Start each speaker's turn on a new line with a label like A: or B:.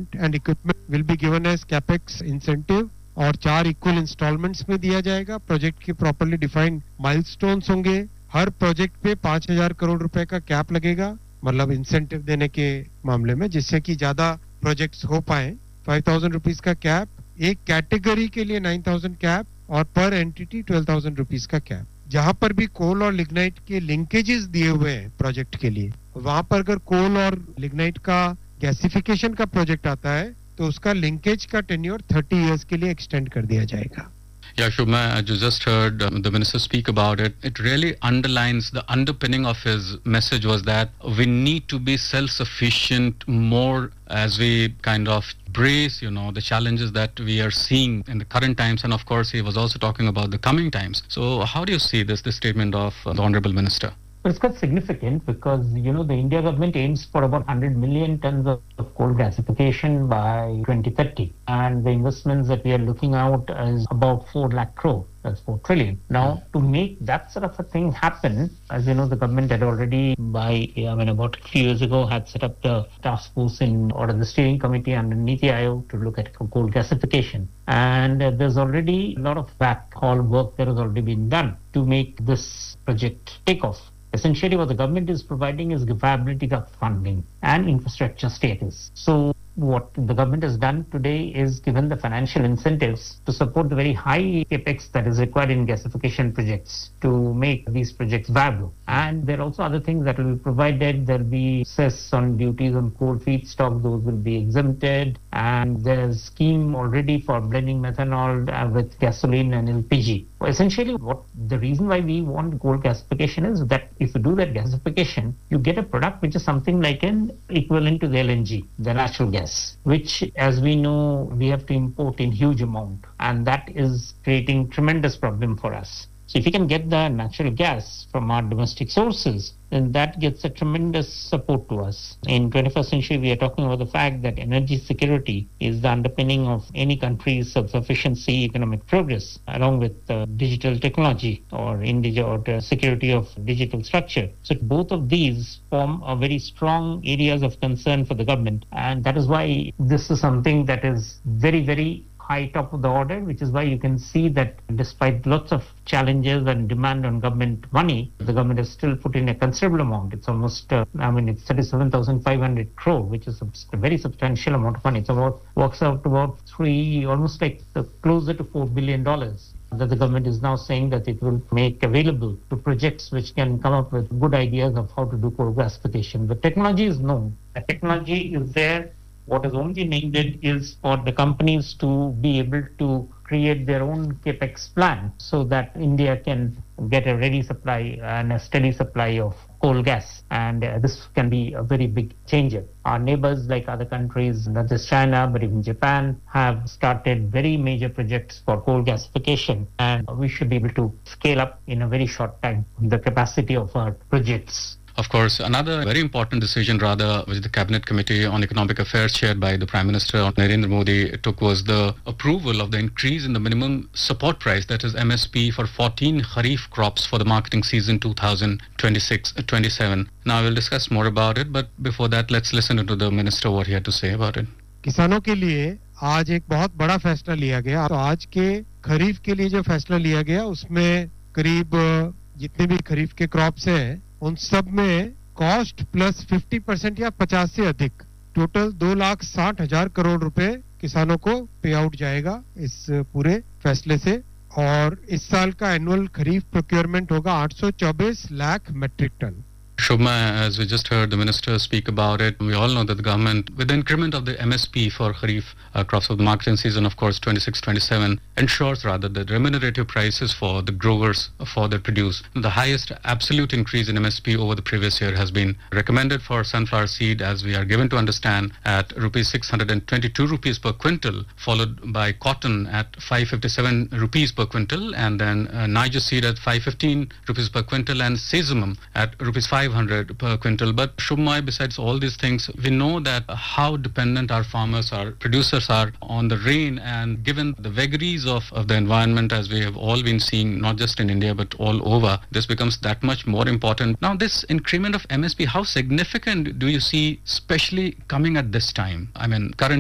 A: plant and equipment will be given as capex incentive और 4 equal installments में दिया जाएगा. प्रोजेक्ट के प्रॉपर्ली डिफाइंड माइलस्टोन्स होंगे. हर प्रोजेक्ट पे 5,000 करोड़ रुपए का कैप लगेगा, मतलब इंसेंटिव देने के मामले में, जिससे कि ज्यादा प्रोजेक्ट्स हो पाए. 5,000 रुपीस का कैप, एक कैटेगरी के लिए 9,000 कैप और पर एंटिटी 12,000 रुपीस का कैप. जहां पर भी कोल और लिग्नाइट के लिंकेजेस दिए हुए हैं प्रोजेक्ट के लिए, वहां पर अगर कोल और लिग्नाइट का गैसिफिकेशन का प्रोजेक्ट आता है तो उसका लिंकेज का टेन्योर 30 इयर्स के लिए एक्सटेंड कर दिया जाएगा.
B: Yeah, Shubhma, as you just heard the minister speak about it, it really underlines the underpinning of his message was that we need to be self-sufficient more as we kind of brace, the challenges that we are seeing in the current times. And of course, he was also talking about the coming times. So how do you see this statement of the Honorable Minister?
C: Well, it's quite significant because, the India government aims for about 100 million tons of coal gasification by 2030. And the investments that we are looking out is about 4 lakh crore. That's 4 trillion. Now, to make that sort of a thing happen, as you know, the government had already, about a few years ago, had set up the task force or the steering committee under Niti Aayog to look at coal gasification. And there's already a lot of backhaul work that has already been done to make this project take off. Essentially, what the government is providing is viability of funding and infrastructure status. So what the government has done today is given the financial incentives to support the very high capex that is required in gasification projects to make these projects viable. And there are also other things that will be provided. There will be cess on duties on coal feedstock. Those will be exempted. And there's a scheme already for blending methanol with gasoline and LPG. Essentially, the reason why we want coal gasification is that if you do that gasification, you get a product which is something like an equivalent to the LNG, the natural gas, which, as we know, we have to import in huge amount, and that is creating tremendous problem for us. So if you can get the natural gas from our domestic sources, then that gets a tremendous support to us. In 21st century, we are talking about the fact that energy security is the underpinning of any country's self-sufficiency, economic progress, along with digital technology or the security of digital structure. So both of these form a very strong areas of concern for the government. And that is why this is something that is very, very high top of the order, which is why you can see that despite lots of challenges and demand on government money, the government has still put in a considerable amount. It's almost, it's 37,500 crore, which is a very substantial amount of money. It's works out to about almost like closer to $4 billion that the government is now saying that it will make available to projects which can come up with good ideas of how to do coal gasification. The technology is known. The technology is there. What is only needed is for the companies to be able to create their own capex plan so that India can get a ready supply and a steady supply of coal gas. And this can be a very big changer. Our neighbors, like other countries, not just China, but even Japan, have started very major projects for coal gasification. And we should be able to scale up in a very short time the capacity of our projects.
B: Of course, another very important decision, which the Cabinet Committee on Economic Affairs chaired by the Prime Minister Narendra Modi took was the approval of the increase in the minimum support price, that is MSP, for 14 Kharif crops for the marketing season 2026-27. Now, we'll discuss more about it, but before that, let's listen to the Minister what he had to say about it.
A: किसानों के लिए आज एक बहुत बड़ा फैसला लिया गया. तो आज के खरीफ के लिए जो फैसला लिया गया उसमें करीब जितने भी खरीफ के क्रॉप्स हैं उन सब में कॉस्ट प्लस 50% या 50 से अधिक टोटल 2,60,000 करोड़ रुपए किसानों को पे आउट जाएगा इस पूरे फैसले से. और इस साल का एनुअल खरीफ प्रोक्योरमेंट होगा 824 lakh matric ton.
B: Shubhma, as we just heard the minister speak about it, we all know that the government, with the increment of the MSP for Kharif crops of the marketing season, of course, 26-27, ensures rather the remunerative prices for the growers for their produce. The highest absolute increase in MSP over the previous year has been recommended for sunflower seed, as we are given to understand, at rupees 622 rupees per quintal, followed by cotton at 557 rupees per quintal, and then Niger seed at 515 rupees per quintal, and sesamum at rupees 500 per quintal. But Shubhma, besides all these things, we know that how dependent our farmers, our producers are on the rain, and given the vagaries of the environment, as we have all been seeing, not just in India but all over, this becomes that much more important. Now, this increment of MSP, how significant do you see, especially coming at this time? I mean, current